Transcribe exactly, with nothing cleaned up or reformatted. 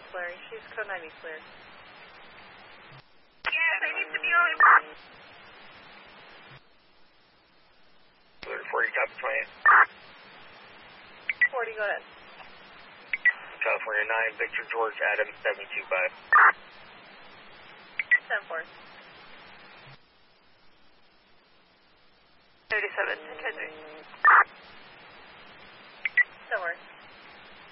clearing. She's code nine be cleared. Yeah, they need to be on. Clear forty, copy twenty-eight. forty, go ahead. California nine, Victor George, Adam, seven two five. ten four. thirty-seven, ten three.